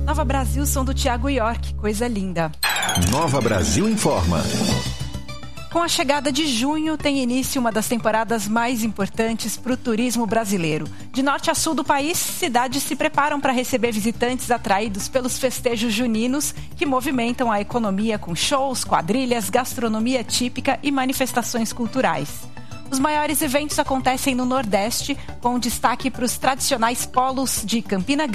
Nova Brasil, som do Thiago York, coisa linda. Nova Brasil informa. Com a chegada de junho, tem início uma das temporadas mais importantes para o turismo brasileiro. De norte a sul do país, cidades se preparam para receber visitantes atraídos pelos festejos juninos que movimentam a economia com shows, quadrilhas, gastronomia típica e manifestações culturais. Os maiores eventos acontecem no Nordeste, com destaque para os tradicionais polos de Campina Grande,